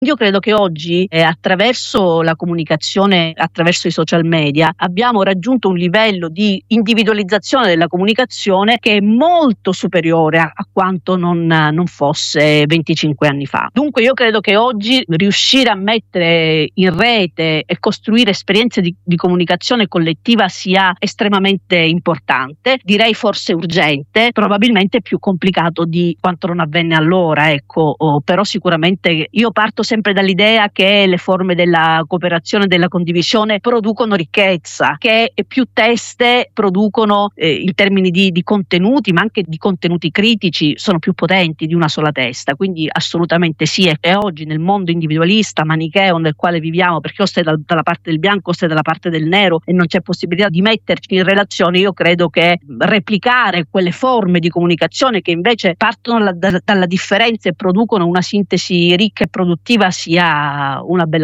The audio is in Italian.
Io credo che oggi, attraverso la comunicazione, attraverso i social media, abbiamo raggiunto un livello di individualizzazione della comunicazione che è molto superiore a quanto non fosse 25 anni fa. Dunque io credo che oggi riuscire a mettere in rete e costruire esperienze di comunicazione collettiva sia estremamente importante, direi forse urgente, probabilmente più complicato di quanto non avvenne allora, ecco, però sicuramente io parto sempre dall'idea che le forme della cooperazione e della condivisione producono ricchezza, che più teste producono in termini di contenuti, ma anche di contenuti critici, sono più potenti di una sola testa, quindi assolutamente sì. E oggi nel mondo individualista, manicheo nel quale viviamo, perché o stai dalla parte del bianco o stai dalla parte del nero e non c'è possibilità di metterci in relazione, io credo che replicare quelle forme di comunicazione che invece partono dalla differenza e producono una sintesi ricca e produttiva sia una bella